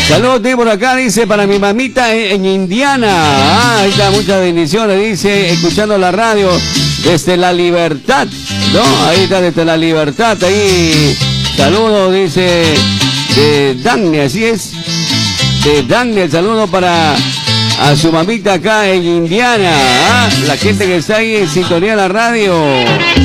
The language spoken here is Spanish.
Saludos por acá, dice, para mi mamita en Indiana. Ah, ahí está, muchas bendiciones, dice, escuchando la radio desde La Libertad, ¿no? Ahí está, desde La Libertad, ahí. Saludos, dice, de Daniel, así es. De Daniel, saludo para a su mamita acá en Indiana. ¿Ah? La gente que está ahí en sintonía de la radio.